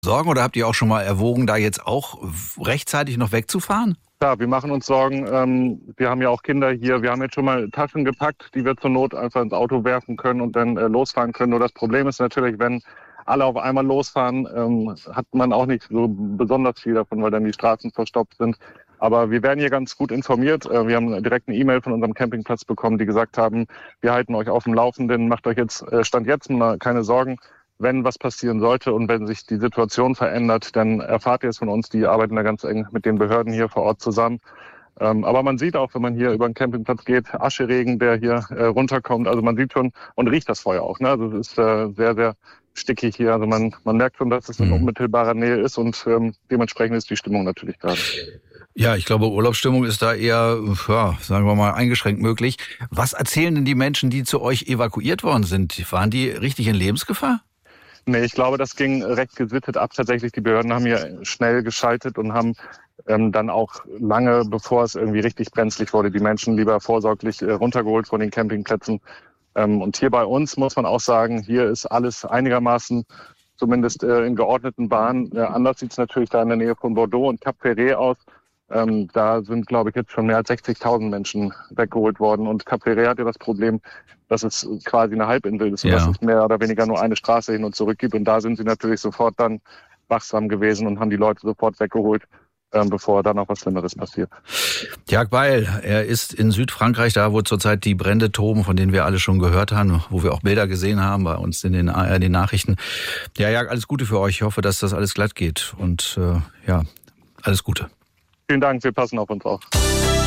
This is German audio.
Sorgen oder habt ihr auch schon mal erwogen, da jetzt auch rechtzeitig noch wegzufahren? Ja, wir machen uns Sorgen. Wir haben ja auch Kinder hier. Wir haben jetzt schon mal Taschen gepackt, die wir zur Not einfach ins Auto werfen können und dann losfahren können. Nur das Problem ist natürlich, wenn alle auf einmal losfahren, hat man auch nicht so besonders viel davon, weil dann die Straßen verstopft sind. Aber wir werden hier ganz gut informiert. Wir haben direkt eine E-Mail von unserem Campingplatz bekommen, die gesagt haben, wir halten euch auf dem Laufenden, macht euch jetzt Stand jetzt mal keine Sorgen. Wenn was passieren sollte und wenn sich die Situation verändert, dann erfahrt ihr es von uns. Die arbeiten da ganz eng mit den Behörden hier vor Ort zusammen. Aber man sieht auch, wenn man hier über den Campingplatz geht, Ascheregen, der hier runterkommt. Also man sieht schon und riecht das Feuer auch. Ne? Also es ist sehr, sehr stickig hier. Also man merkt schon, dass es in unmittelbarer Nähe ist und dementsprechend ist die Stimmung natürlich gerade. Ja, ich glaube, Urlaubsstimmung ist da eher, ja, sagen wir mal, eingeschränkt möglich. Was erzählen denn die Menschen, die zu euch evakuiert worden sind? Waren die richtig in Lebensgefahr? Nee, ich glaube, das ging recht gesittet ab. Tatsächlich, die Behörden haben hier schnell geschaltet und haben dann auch lange, bevor es irgendwie richtig brenzlig wurde, die Menschen lieber vorsorglich runtergeholt von den Campingplätzen. Und hier bei uns muss man auch sagen, hier ist alles einigermaßen, zumindest in geordneten Bahnen. Anders sieht es natürlich da in der Nähe von Bordeaux und Cap Ferret aus. Da sind, glaube ich, jetzt schon mehr als 60.000 Menschen weggeholt worden. Und Cap Ferret hat ja das Problem, dass es quasi eine Halbinsel ist und dass es mehr oder weniger nur eine Straße hin und zurück gibt. Und da sind sie natürlich sofort dann wachsam gewesen und haben die Leute sofort weggeholt, bevor dann noch was Schlimmeres passiert. Jörg Beil, er ist in Südfrankreich, da wo zurzeit die Brände toben, von denen wir alle schon gehört haben, wo wir auch Bilder gesehen haben bei uns in den ARD-Nachrichten. Ja, Jörg, alles Gute für euch. Ich hoffe, dass das alles glatt geht und ja, alles Gute. Vielen Dank, wir passen auf uns auf.